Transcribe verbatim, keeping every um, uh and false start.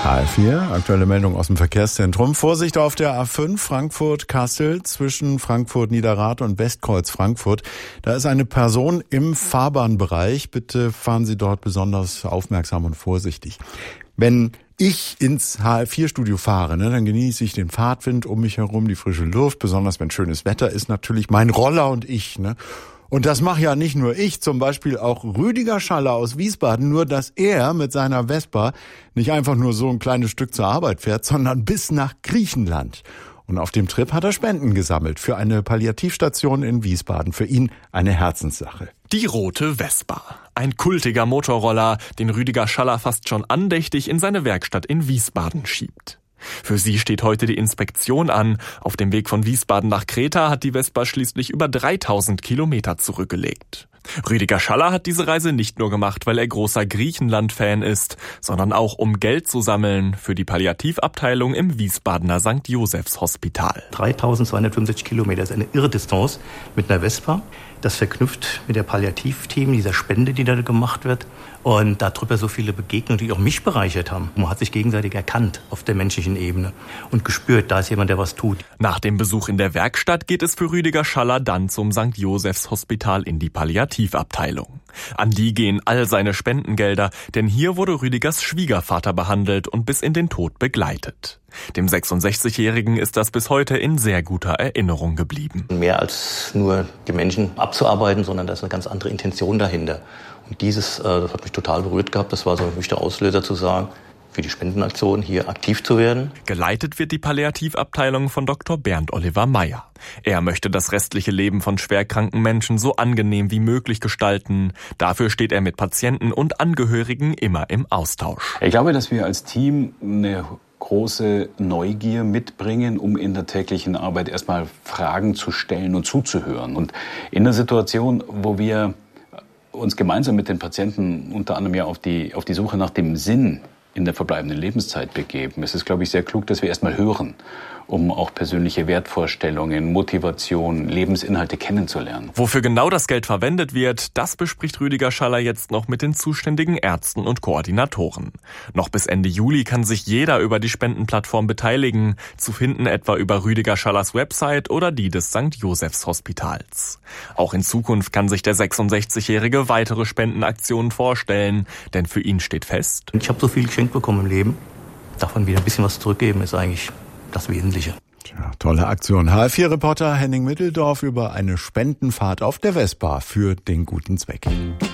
H F vier, aktuelle Meldung aus dem Verkehrszentrum. Vorsicht auf der A fünf Frankfurt-Kassel zwischen Frankfurt-Niederrad und Westkreuz-Frankfurt. Da ist eine Person im Fahrbahnbereich. Bitte fahren Sie dort besonders aufmerksam und vorsichtig. Wenn ich ins H F vier Studio fahre, ne, dann genieße ich den Fahrtwind um mich herum, die frische Luft, besonders wenn schönes Wetter ist, natürlich mein Roller und ich, ne. Und das mache ja nicht nur ich, zum Beispiel auch Rüdiger Schaller aus Wiesbaden, nur dass er mit seiner Vespa nicht einfach nur so ein kleines Stück zur Arbeit fährt, sondern bis nach Griechenland. Und auf dem Trip hat er Spenden gesammelt für eine Palliativstation in Wiesbaden. Für ihn eine Herzenssache. Die rote Vespa. Ein kultiger Motorroller, den Rüdiger Schaller fast schon andächtig in seine Werkstatt in Wiesbaden schiebt. Für sie steht heute die Inspektion an. Auf dem Weg von Wiesbaden nach Kreta hat die Vespa schließlich über dreitausend Kilometer zurückgelegt. Rüdiger Schaller hat diese Reise nicht nur gemacht, weil er großer Griechenland-Fan ist, sondern auch um Geld zu sammeln für die Palliativabteilung im Wiesbadener Sankt Josephs Hospital. dreitausendzweihundertfünfzig Kilometer ist eine irre Distanz mit einer Vespa. Das verknüpft mit der Palliativteam, dieser Spende, die da gemacht wird. Und darüber so viele Begegnungen, die auch mich bereichert haben. Man hat sich gegenseitig erkannt auf der menschlichen Ebene und gespürt, da ist jemand, der was tut. Nach dem Besuch in der Werkstatt geht es für Rüdiger Schaller dann zum Sankt Josephs Hospital in die Palliativabteilung. An die gehen all seine Spendengelder, denn hier wurde Rüdigers Schwiegervater behandelt und bis in den Tod begleitet. Dem sechsundsechzigjährigen ist das bis heute in sehr guter Erinnerung geblieben. Mehr als nur die Menschen abzuarbeiten, sondern da ist eine ganz andere Intention dahinter. Und dieses, das hat mich total berührt gehabt. Das war so für mich der Auslöser zu sagen, für die Spendenaktion hier aktiv zu werden. Geleitet wird die Palliativabteilung von Doktor Bernd Oliver Meyer. Er möchte das restliche Leben von schwerkranken Menschen so angenehm wie möglich gestalten. Dafür steht er mit Patienten und Angehörigen immer im Austausch. Ich glaube, dass wir als Team eine große Neugier mitbringen, um in der täglichen Arbeit erstmal Fragen zu stellen und zuzuhören. Und in der Situation, wo wir uns gemeinsam mit den Patienten unter anderem ja auf die, auf die Suche nach dem Sinn in der verbleibenden Lebenszeit begeben, ist es, glaube ich, sehr klug, dass wir erstmal hören, um auch persönliche Wertvorstellungen, Motivation, Lebensinhalte kennenzulernen. Wofür genau das Geld verwendet wird, das bespricht Rüdiger Schaller jetzt noch mit den zuständigen Ärzten und Koordinatoren. Noch bis Ende Juli kann sich jeder über die Spendenplattform beteiligen, zu finden etwa über Rüdiger Schallers Website oder die des Sankt Josephs Hospitals. Auch in Zukunft kann sich der sechsundsechzigjährige weitere Spendenaktionen vorstellen, denn für ihn steht fest: Ich habe so viel geschenkt bekommen im Leben, davon wieder ein bisschen was zurückgeben ist eigentlich das Wesentliche. Tja, tolle Aktion. H F vier Reporter Henning Mitteldorf über eine Spendenfahrt auf der Vespa für den guten Zweck.